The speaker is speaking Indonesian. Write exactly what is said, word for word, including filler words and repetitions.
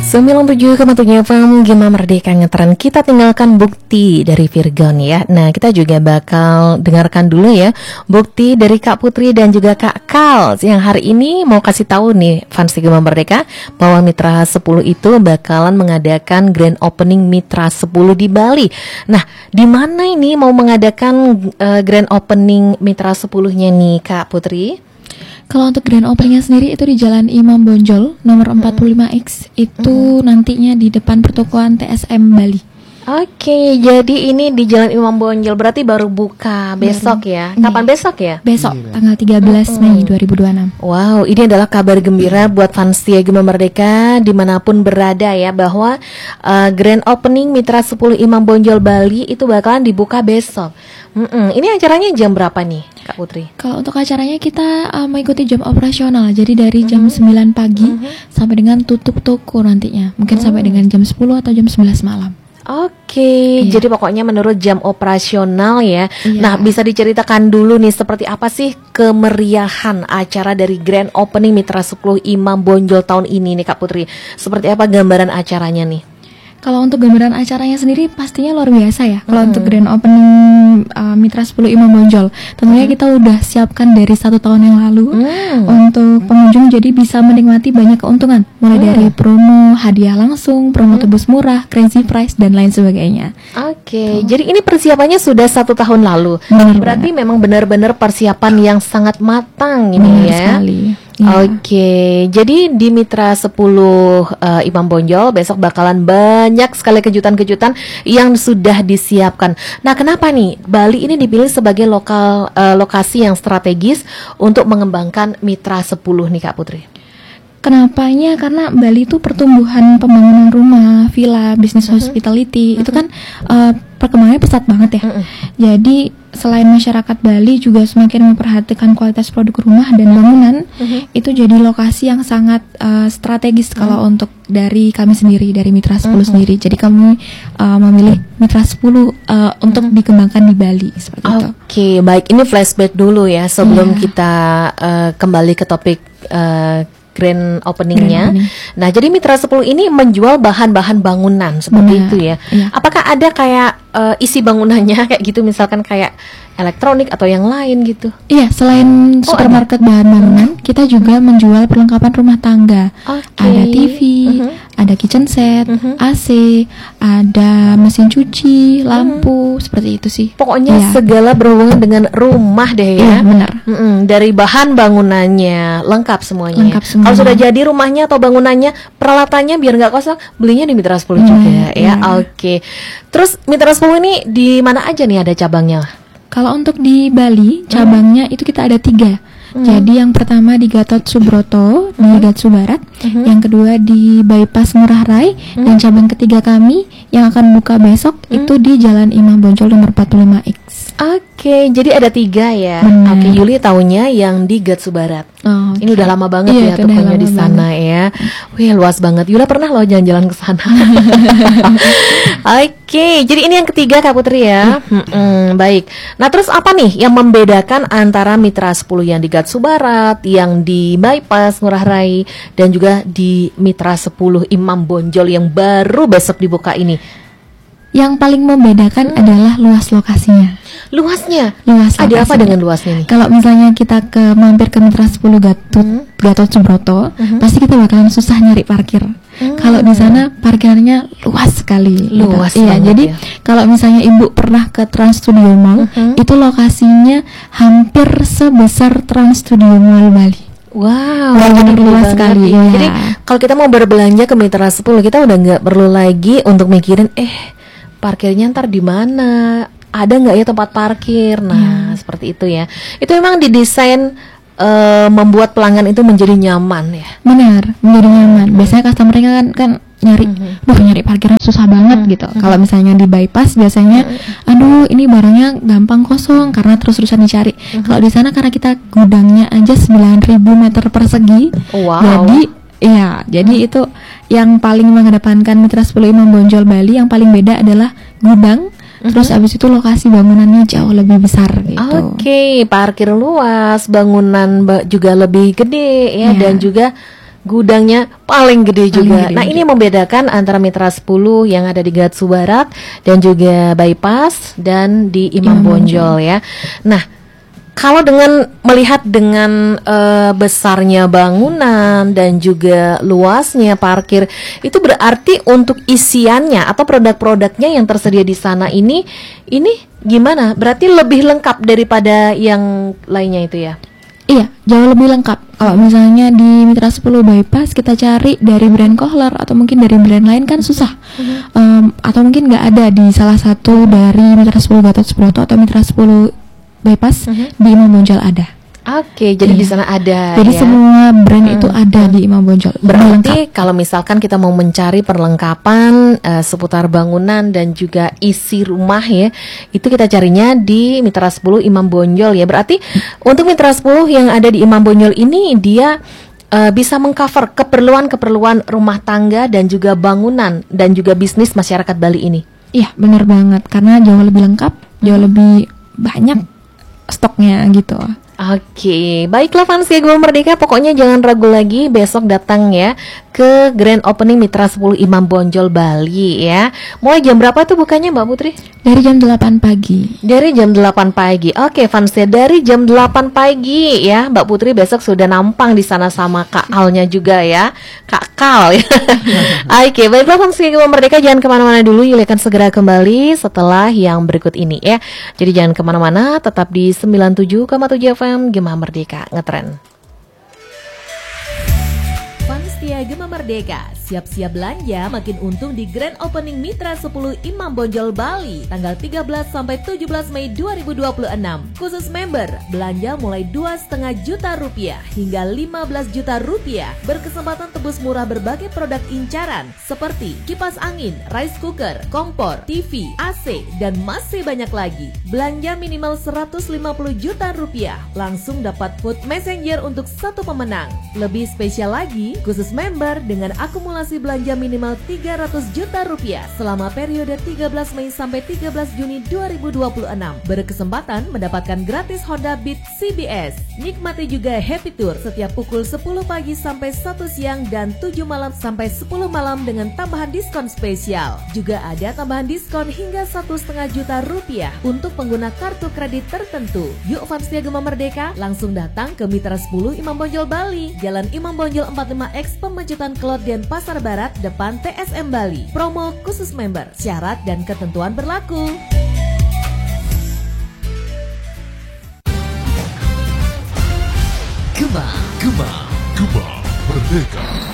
sembilan puluh tujuh koma tujuh F M Gema Merdeka Ngetren. Kita tinggalkan Bukti dari Virgon ya. Nah, kita juga bakal dengarkan dulu ya Bukti dari Kak Putri dan juga Kak Kal yang hari ini mau kasih tahu nih fans Gema Merdeka bahwa Mitra sepuluh itu bakalan mengadakan grand opening Mitra sepuluh di Bali. Nah, di mana ini mau mengadakan uh, grand opening Mitra sepuluh-nya nih Kak Putri? Kalau untuk grand openingnya sendiri itu di Jalan Imam Bonjol nomor empat puluh lima X. Itu mm-hmm. nantinya di depan pertokoan T S M Bali. Oke, jadi ini di Jalan Imam Bonjol berarti baru buka besok ya. Kapan Nih. besok ya? Besok tanggal tiga belas mm-hmm. Mei dua ribu dua puluh enam. Wow, ini adalah kabar gembira buat fans setia Gema Merdeka dimanapun berada ya, bahwa uh, grand opening Mitra sepuluh Imam Bonjol Bali itu bakalan dibuka besok. Mm-mm. Ini acaranya jam berapa nih Kak Putri? Kalau untuk acaranya kita uh, mengikuti jam operasional. Jadi dari jam mm-hmm. sembilan pagi mm-hmm. sampai dengan tutup toko nantinya. Mungkin mm. sampai dengan jam sepuluh atau jam sebelas malam. Oke, iya. Jadi pokoknya menurut jam operasional ya. Iya. Nah, bisa diceritakan dulu nih seperti apa sih kemeriahan acara dari grand opening Mitra sepuluh Imam Bonjol tahun ini nih Kak Putri? Seperti apa gambaran acaranya nih? Kalau untuk gambaran acaranya sendiri pastinya luar biasa ya. Kalau hmm. untuk grand opening uh, Mitra sepuluh Imam Bonjol, tentunya hmm. kita udah siapkan dari satu tahun yang lalu hmm. untuk pengunjung, jadi bisa menikmati banyak keuntungan, mulai hmm. dari promo, hadiah langsung, promo hmm. tebus murah, crazy price dan lain sebagainya. Oke, okay. Jadi ini persiapannya sudah satu tahun lalu. Benar, berarti benar. Memang benar-benar persiapan yang sangat matang ini benar ya. Sekali. Ya. Oke, okay. Jadi di Mitra sepuluh uh, Imam Bonjol besok bakalan banyak sekali kejutan-kejutan yang sudah disiapkan. Nah, kenapa nih Bali ini dipilih sebagai lokal uh, lokasi yang strategis untuk mengembangkan Mitra sepuluh nih Kak Putri? Kenapanya? Karena Bali itu pertumbuhan pembangunan rumah, villa, bisnis uh-huh. hospitality uh-huh. itu kan uh, perkembangannya pesat banget ya. Uh-uh. Jadi selain masyarakat Bali juga semakin memperhatikan kualitas produk rumah dan bangunan, uh-huh. itu jadi lokasi yang sangat uh, strategis uh-huh. kalau untuk dari kami sendiri, dari Mitra sepuluh uh-huh. sendiri. Jadi kami uh, memilih Mitra sepuluh uh, untuk uh-huh. dikembangkan di Bali seperti okay. itu. Oke, baik, ini flashback dulu ya sebelum yeah. kita uh, kembali ke topik uh, grand openingnya. Grand opening. Nah, jadi Mitra sepuluh ini menjual bahan-bahan bangunan seperti Benar. Itu ya. Iya. Apakah ada kayak uh, isi bangunannya kayak gitu, misalkan kayak elektronik atau yang lain gitu? Iya, selain oh, supermarket ada. Bahan bangunan, kita juga menjual perlengkapan rumah tangga. Okay. Ada T V, uh-huh. ada kitchen set, uh-huh. A C, ada mesin cuci, lampu, uh-huh. seperti itu sih. Pokoknya ya. Segala berhubungan dengan rumah deh ya. Iya, benar. Mm-mm, dari bahan bangunannya lengkap semuanya. Lengkap semua. Kalau sudah jadi rumahnya atau bangunannya, peralatannya biar nggak kosong, belinya di Mitra sepuluh hmm, juga ya. Oke. Okay. Terus Mitra sepuluh ini di mana aja nih ada cabangnya? Kalau untuk di Bali, cabangnya hmm. itu kita ada tiga. Hmm. Jadi yang pertama di Gatot Subroto, hmm. di Gatsu Barat. Hmm. Yang kedua di Bypass Ngurah Rai. Hmm. Dan cabang ketiga kami yang akan buka besok hmm. itu di Jalan Imam Bonjol nomor empat puluh lima X. Oke, okay, jadi ada tiga ya. Oke, okay, Yuli taunya yang di Gatsu Barat. Oh, okay. Ini udah lama banget iya, ya tokonya di sana ya. Wih, luas banget. Yula pernah loh jalan-jalan ke sana. Oke, okay, jadi ini yang ketiga Kak Putri ya. Hmm, baik. Nah, terus apa nih yang membedakan antara Mitra sepuluh yang di Gatsu Barat, yang di Bypass Ngurah Rai, dan juga di Mitra sepuluh Imam Bonjol yang baru besok dibuka ini? Yang paling membedakan hmm. adalah luas lokasinya. Luasnya? Luas Ada lokasinya. Apa dengan luasnya nih? Kalau misalnya kita ke mampir ke Mitra sepuluh Gatot, hmm. Gatot Subroto, hmm. pasti kita bakalan susah nyari parkir. Hmm. Kalau di sana parkirannya luas sekali. Luas gitu. Iya, jadi ya. Kalau misalnya Ibu pernah ke Trans Studio Mall, hmm. itu lokasinya hampir sebesar Trans Studio Mall Bali. Wow, wow jadi luas sekali. Ya. Jadi kalau kita mau berbelanja ke Mitra sepuluh, kita udah nggak perlu lagi untuk mikirin eh parkirnya ntar di mana, ada nggak ya tempat parkir. Nah, ya. Seperti itu ya. Itu memang didesain uh, membuat pelanggan itu menjadi nyaman ya. Benar, menjadi nyaman. Biasanya customer kan kan nyari, mm-hmm. duh nyari parkiran susah banget mm-hmm. gitu. Kalau misalnya di Bypass biasanya, mm-hmm. aduh ini barangnya gampang kosong karena terus-terusan dicari. Mm-hmm. Kalau di sana karena kita gudangnya aja sembilan ribu meter persegi, wow. jadi iya, jadi hmm. itu yang paling mengedepankan Mitra sepuluh Imam Bonjol Bali, yang paling beda adalah gudang, mm-hmm. terus abis itu lokasi bangunannya jauh lebih besar gitu. Oke, okay, parkir luas, bangunan juga lebih gede ya, yeah. dan juga gudangnya paling gede juga. gede Nah, juga. ini membedakan antara Mitra sepuluh yang ada di Gatsu Barat dan juga Bypass dan di Imam Imam Bonjol ya. Nah, kalau dengan melihat dengan eh, besarnya bangunan dan juga luasnya parkir, itu berarti untuk isiannya atau produk-produknya yang tersedia di sana ini ini gimana? Berarti lebih lengkap daripada yang lainnya itu ya? Iya, jauh lebih lengkap. Kalau misalnya di Mitra sepuluh Bypass kita cari dari brand Kohler atau mungkin dari brand lain kan susah. Mm-hmm. Um, atau mungkin nggak ada di salah satu dari Mitra sepuluh Gatot Subroto atau Mitra sepuluh Bypass. Mm-hmm. Di Imam Bonjol ada. Oke, jadi Iya. di sana ada. Jadi ya? semua brand Hmm. itu ada di Imam Bonjol. Berarti kalau misalkan kita mau mencari perlengkapan eh, seputar bangunan dan juga isi rumah ya, itu kita carinya di Mitra sepuluh Imam Bonjol ya. Berarti untuk Mitra sepuluh yang ada di Imam Bonjol ini dia eh, bisa mengcover keperluan-keperluan rumah tangga dan juga bangunan dan juga bisnis masyarakat Bali ini. Iya, benar banget karena jauh lebih lengkap, jauh lebih banyak stoknya gitu. Oke, baiklah fans Gema Merdeka, pokoknya jangan ragu lagi besok datang ya ke Grand Opening Mitra sepuluh Imam Bonjol Bali ya. Mulai jam berapa tuh bukanya Mbak Putri? Dari jam delapan pagi. Dari jam delapan pagi. Oke fans ya, dari jam delapan pagi ya Mbak Putri besok sudah nampang di sana sama Kak Alnya juga ya, Kak Kal ya. Oke, baiklah fans Gema Merdeka, jangan kemana-mana dulu, Yuli akan segera kembali setelah yang berikut ini ya. Jadi jangan kemana-mana, tetap di sembilan puluh tujuh koma tujuh F M Gema Merdeka Ngetren. Setia Gema Merdeka, siap-siap belanja makin untung di Grand Opening Mitra sepuluh Imam Bonjol Bali tanggal tiga belas sampai tujuh belas Mei dua ribu dua puluh enam. Khusus member, belanja mulai dua koma lima juta rupiah hingga lima belas juta rupiah. Berkesempatan tebus murah berbagai produk incaran seperti kipas angin, rice cooker, kompor, T V, A C, dan masih banyak lagi. Belanja minimal seratus lima puluh juta rupiah, langsung dapat food messenger untuk satu pemenang. Lebih spesial lagi, khusus member dengan akumulasi belanja minimal tiga ratus juta rupiah selama periode tiga belas Mei sampai tiga belas Juni dua ribu dua puluh enam berkesempatan mendapatkan gratis Honda Beat C B S. Nikmati juga Happy Tour setiap pukul sepuluh pagi sampai satu siang dan tujuh malam sampai sepuluh malam dengan tambahan diskon spesial. Juga ada tambahan diskon hingga satu koma lima juta rupiah untuk pengguna kartu kredit tertentu. Yuk fans Gema Merdeka, langsung datang ke Mitra sepuluh Imam Bonjol Bali, Jalan Imam Bonjol empat puluh lima X Pemecutan Kelot Denpasar Barat, depan T S M Bali. Promo khusus member, syarat dan ketentuan berlaku. Gema, Gema, Gema Merdeka.